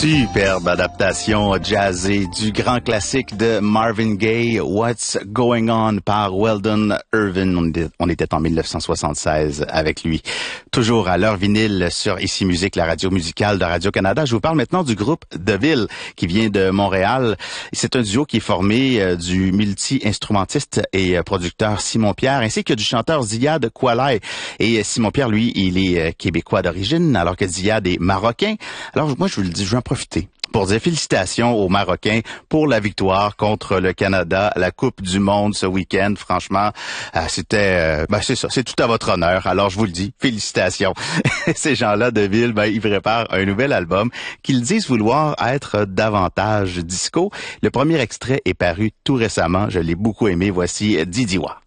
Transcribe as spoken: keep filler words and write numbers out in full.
Superbe adaptation jazzée du grand classique de Marvin Gaye, What's Going On par Weldon Irvin. On était, on était en mille neuf cent soixante-seize avec lui. Toujours à l'heure vinyle sur Ici Musique, la radio musicale de Radio-Canada. Je vous parle maintenant du groupe Deville qui vient de Montréal. C'est un duo qui est formé euh, du multi-instrumentiste et euh, producteur Simon Pierre ainsi que du chanteur Ziad Koualay. Et euh, Simon Pierre, lui, il est euh, québécois d'origine alors que Ziad est marocain. Alors moi, je vous le dis, je vais en profiter pour dire félicitations aux Marocains pour la victoire contre le Canada, la Coupe du Monde ce week-end. Franchement, euh, c'était, euh, ben c'est ça, c'est tout à votre honneur. Alors je vous le dis, félicitations. Ces gens-là de Ville, ben ils préparent un nouvel album qu'ils disent vouloir être davantage disco. Le premier extrait est paru tout récemment. Je l'ai beaucoup aimé. Voici Didiwa.